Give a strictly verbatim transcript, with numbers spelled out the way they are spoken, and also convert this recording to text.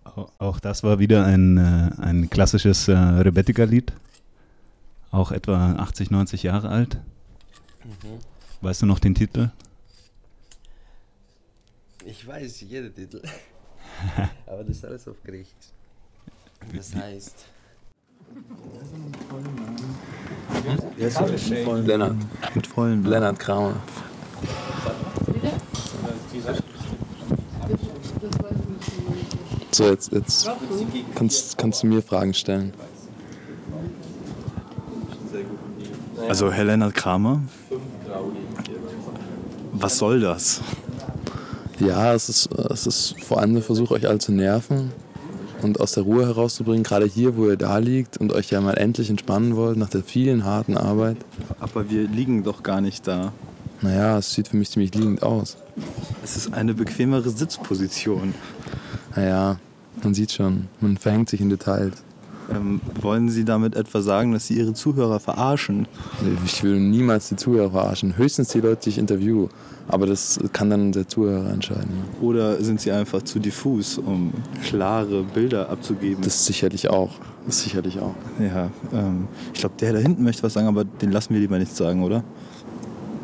Auch das war wieder ein, äh, ein klassisches äh, Rebetika-Lied. Auch etwa achtzig, neunzig Jahre alt. Mhm. Weißt du noch den Titel? Ich weiß jeden Titel. Aber das ist alles auf Griechisch. Das heißt... Lennart. Mit vollen Lennart Kramer. So, jetzt, jetzt kannst, kannst du mir Fragen stellen. Also Herr Lennart Kramer, was soll das? Ja, es ist, es ist vor allem der Versuch, euch alle zu nerven und aus der Ruhe herauszubringen, gerade hier, wo ihr da liegt und euch ja mal endlich entspannen wollt nach der vielen harten Arbeit. Aber wir liegen doch gar nicht da. Naja, es sieht für mich ziemlich liegend aus. Es ist eine bequemere Sitzposition. Naja, man sieht schon, man verhängt sich in Details. Ähm, wollen Sie damit etwa sagen, dass Sie Ihre Zuhörer verarschen? Ich will niemals die Zuhörer verarschen, höchstens die Leute, die ich interviewe. Aber das kann dann der Zuhörer entscheiden. Oder sind Sie einfach zu diffus, um klare Bilder abzugeben? Das sicherlich auch. Das sicherlich auch. Ja, ähm, ich glaube, der da hinten möchte was sagen, aber den lassen wir lieber nichts sagen, oder?